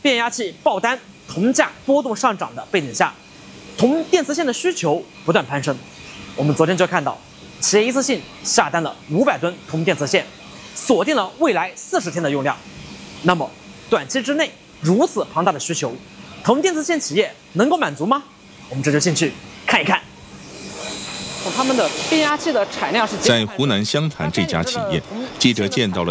变压器爆单、铜价波动上涨的背景下，铜电磁线的需求不断攀升。我们昨天就看到，企业一次性下单了500吨铜电磁线，锁定了未来40天的用量。那么，短期之内如此庞大的需求，铜电磁线企业能够满足吗？我们这就进去看一看。他们的变压器的产量是在湖南湘潭这家企业，记者见到了